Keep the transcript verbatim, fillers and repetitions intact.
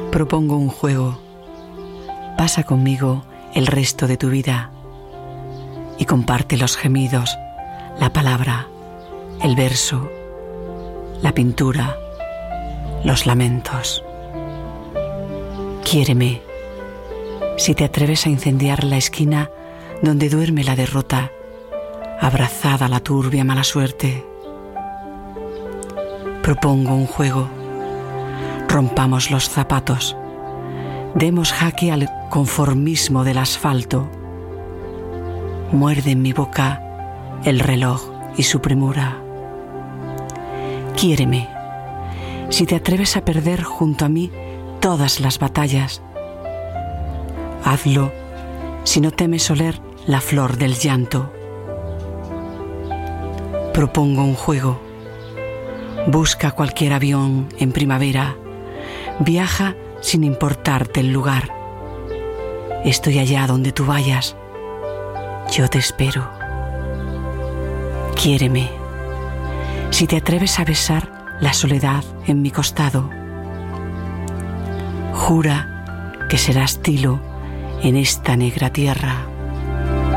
Propongo un juego. Pasa conmigo el resto de tu vida y comparte los gemidos, la palabra, el verso, la pintura, los lamentos. Quiéreme. Si te atreves a incendiar la esquina donde duerme la derrota, abrazada a la turbia mala suerte. Propongo un juego. Rompamos los zapatos. Demos jaque al conformismo del asfalto. Muerde en mi boca el reloj y su premura. Quiéreme. Si te atreves a perder junto a mí todas las batallas, hazlo si no temes oler la flor del llanto. Propongo un juego. Busca cualquier avión en primavera. Viaja sin importarte el lugar. Estoy allá donde tú vayas. Yo te espero. Quiéreme. Si te atreves a besar la soledad en mi costado, jura que serás tilo en esta negra tierra.